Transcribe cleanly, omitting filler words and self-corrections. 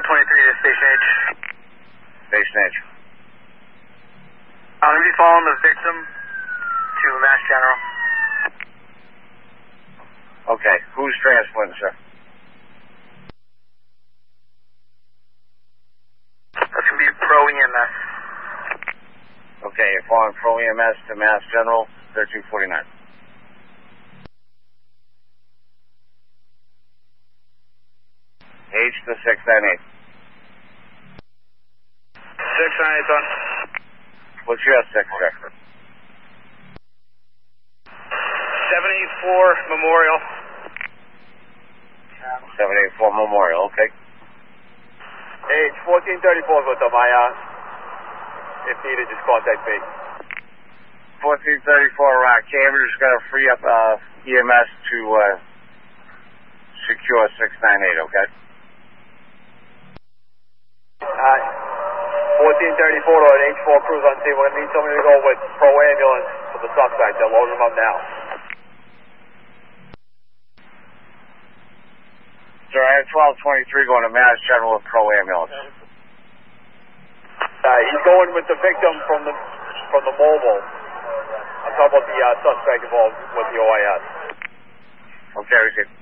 1223 to Station H. Station H. I'm going to be following the victim to Mass General. Okay, who's transporting, sir? That's going to be Pro EMS. Okay, you're following Pro EMS to Mass General, 1349. H to 698. 698's on. What's your S6, sir? 784 Memorial. 784 Memorial, okay. H 1434 with them. If needed, just contact me. 1434 Cambridge is going to free up EMS to secure 698, okay? 1434 or an H4 crews on scene. We're going to need somebody to go with Pro Ambulance for the suspect. They're loading them up now. Sir, I have 1223 going to Mass General with Pro Ambulance. He's going with the victim from the mobile. I'm talking about the suspect involved with the OIS. Okay, receive.